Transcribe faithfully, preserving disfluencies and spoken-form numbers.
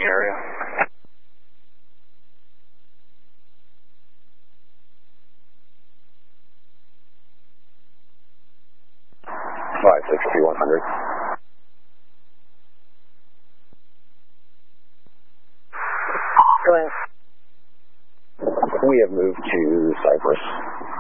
area. five six two one hundred. Go ahead. We have moved to Cypress.